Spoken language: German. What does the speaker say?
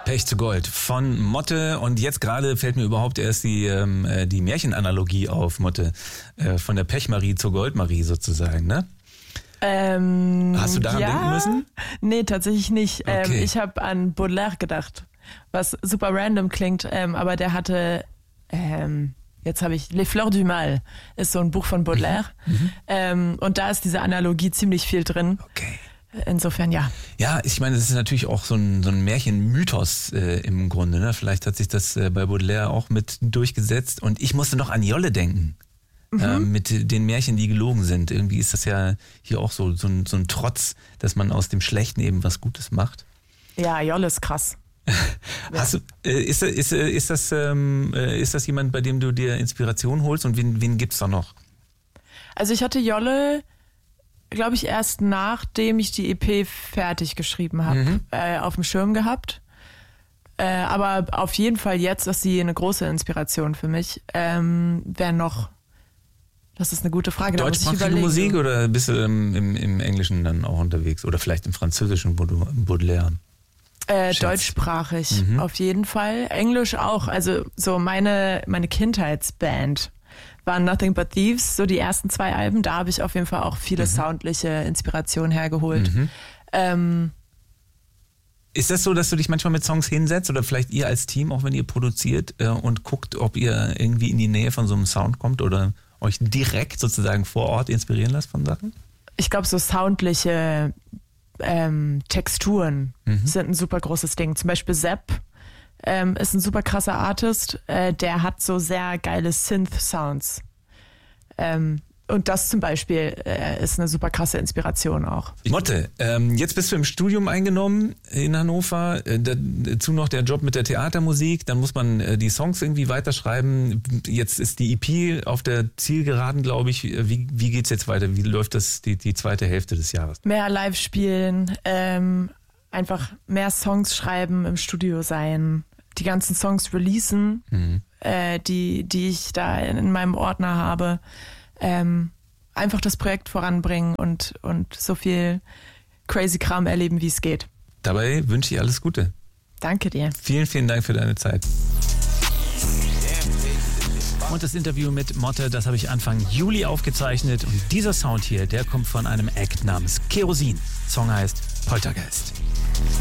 Pech zu Gold von Motte. Und jetzt gerade fällt mir überhaupt erst die Märchenanalogie auf, Motte. Von der Pechmarie zur Goldmarie sozusagen, ne? Hast du daran denken müssen? Nee, tatsächlich nicht. Okay. Ich habe an Baudelaire gedacht, was super random klingt, aber der hatte, jetzt habe ich Les Fleurs du Mal, ist so ein Buch von Baudelaire. Und da ist diese Analogie ziemlich viel drin. Okay. Insofern ja. Ja, ich meine, das ist natürlich auch so ein Märchenmythos im Grunde. Ne? Vielleicht hat sich das bei Baudelaire auch mit durchgesetzt. Und ich musste noch an Jolle denken. Mit den Märchen, die gelogen sind. Irgendwie ist das ja hier auch so ein Trotz, dass man aus dem Schlechten eben was Gutes macht. Ja, Jolle ist krass. Hast du, ist das jemand, bei dem du dir Inspiration holst? Und wen gibt's da noch? Also ich hatte Jolle, glaube ich, erst nachdem ich die EP fertig geschrieben habe, auf dem Schirm gehabt. Aber auf jeden Fall jetzt ist sie eine große Inspiration für mich. Wer noch? Das ist eine gute Frage. Deutschsprachige Musik oder bist du im Englischen dann auch unterwegs? Oder vielleicht im Französischen Baudelaire? Deutschsprachig, auf jeden Fall. Englisch auch. Also so meine Kindheitsband waren Nothing But Thieves, so die ersten 2 Alben. Da habe ich auf jeden Fall auch viele soundliche Inspirationen hergeholt. Ist das so, dass du dich manchmal mit Songs hinsetzt oder vielleicht ihr als Team, auch wenn ihr produziert und guckt, ob ihr irgendwie in die Nähe von so einem Sound kommt oder euch direkt sozusagen vor Ort inspirieren lasst von Sachen? Ich glaube, so soundliche Texturen sind ein super großes Ding. Zum Beispiel Sepp ist ein super krasser Artist, der hat so sehr geile Synth-Sounds. Und das zum Beispiel ist eine super krasse Inspiration auch. Motte, jetzt bist du im Studium eingenommen in Hannover, dazu noch der Job mit der Theatermusik, dann muss man die Songs irgendwie weiterschreiben. Jetzt ist die EP auf der Zielgeraden, glaube ich. Wie geht's jetzt weiter? Wie läuft das die zweite Hälfte des Jahres? Mehr live spielen, einfach mehr Songs schreiben, im Studio sein, die ganzen Songs releasen, die ich da in meinem Ordner habe. Einfach das Projekt voranbringen und so viel crazy Kram erleben, wie es geht. Dabei wünsche ich alles Gute. Danke dir. Vielen, vielen Dank für deine Zeit. Und das Interview mit Motte, das habe ich Anfang Juli aufgezeichnet. Und dieser Sound hier, der kommt von einem Act namens Kerosin. Song heißt Poltergeist.